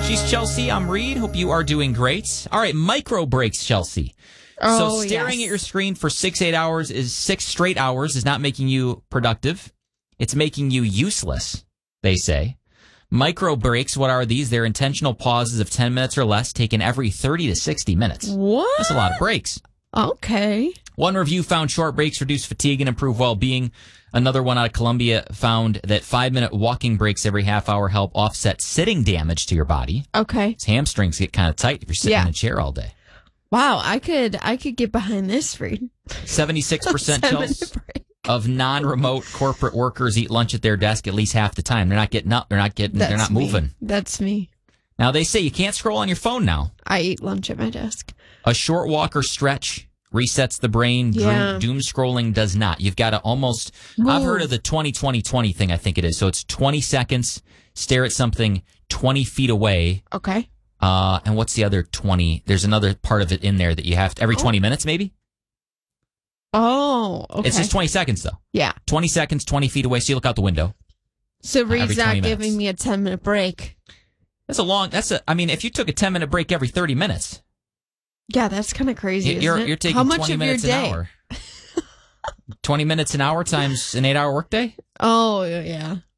She's Chelsea. I'm Reed. Hope you are doing great. All right, micro breaks, Chelsea. Oh, so staring yes. at your screen for 6 straight hours is not making you productive. It's making you useless, they say. Micro breaks, what are these? They're intentional pauses of 10 minutes or less taken every 30 to 60 minutes. What? That's a lot of breaks. Okay. One review found short breaks reduce fatigue and improve well-being. Another one out of Columbia found that 5-minute walking breaks every half hour help offset sitting damage to your body. Okay. His hamstrings get kind of tight if you're sitting Yeah. in a chair all day. Wow, I could get behind this, Reed. 76% 7-minute Chelsea, break. of non-remote corporate workers eat lunch at their desk at least half the time. They're not getting up. They're not me. moving. That's me. Now they say you can't scroll on your phone now. I eat lunch at my desk. A short walk or stretch resets the brain. Yeah. Doom scrolling does not. You've got to almost... Move. I've heard of the 20-20-20 thing, I think it is. So it's 20 seconds, stare at something 20 feet away. Okay. And what's the other 20? There's another part of it in there that you have to... Every 20 minutes, maybe? Oh, okay. It's just 20 seconds, though. Yeah. 20 seconds, 20 feet away, so you look out the window. So every Reed's 20 not minutes. giving me a 10-minute break. I mean, if you took a 10-minute break every 30 minutes, Yeah, that's kind of crazy, isn't you're it? taking How much 20 of minutes your an day? hour. 20 minutes an hour times an 8-hour workday? Oh, yeah.